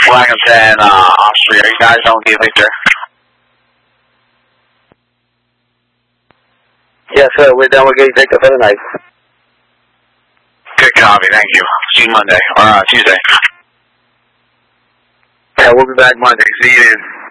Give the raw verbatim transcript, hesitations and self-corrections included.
Flag of ten, uh, Austria, are you guys on the Victor? Yes, sir. We're down with Gate Victor for the night. Good copy, thank you. See you Monday, or uh, Tuesday. Yeah, we'll be back Monday. See you then.